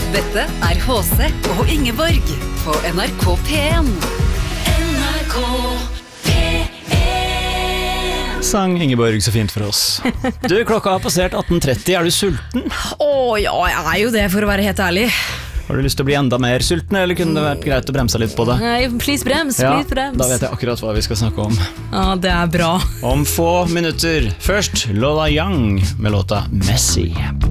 Dette HC og Ingeborg på NRK P1. NRK P1. Sang Ingeborg så fint for oss. Du, klokka har passert 18:30. Du sulten? Ja, jeg jo det, for å være helt ærlig. Har du lyst til å bli enda mer sulten, eller kunne det vært greit å bremse litt på det? Nei, please brems, Ja, please brems. da vet jeg akkurat hva vi skal snakke om. Ja, det bra. Om få minutter. Først Lola Young med låta Messy.